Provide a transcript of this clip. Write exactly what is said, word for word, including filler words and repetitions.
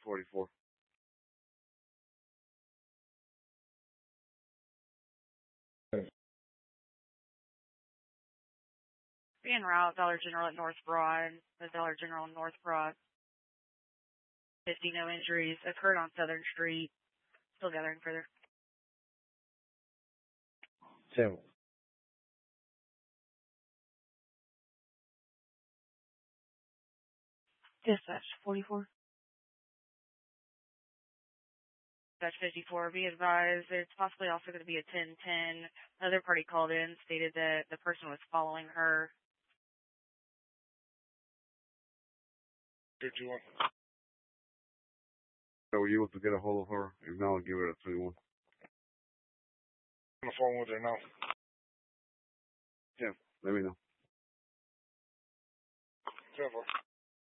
forty-four. Being route, Dollar General at North Broad, the Dollar General North Broad. fifty, no injuries. Occurred on Southern Street. Still gathering further. Ten. Dispatch, forty-four. Dispatch fifty-four, be advised, there's possibly also going to be a ten ten. Another party called in, stated that the person was following her. fifty-one. So were you able to get a hold of her? If not, I'll give it a twenty-one. On the phone with her now. Yeah, let me know. ten four.